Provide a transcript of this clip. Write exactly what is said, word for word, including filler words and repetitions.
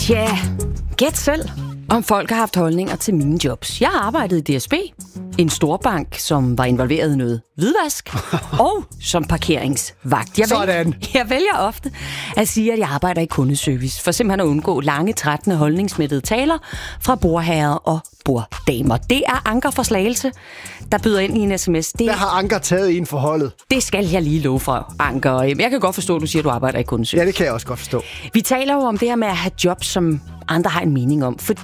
Tja, gæt selv, om folk har haft holdninger til mine jobs. Jeg har arbejdet i D S B, en storbank, som var involveret i noget hvidvask, og som parkeringsvagt. Jeg Sådan. Vælger, jeg vælger ofte at sige, at jeg arbejder i kundeservice, for simpelthen at undgå lange, trættende, holdningsmættede taler fra bordherrer og borddamer. Det er Anker fra Slagelse, der byder ind i en sms. Det, Hvad har Anker taget i en forholdet? det skal jeg lige love for, Anker. Jeg kan godt forstå, at du siger, at du arbejder i kundeservice. Ja, det kan jeg også godt forstå. Vi taler jo om det her med at have job, som andre har en mening om. Fordi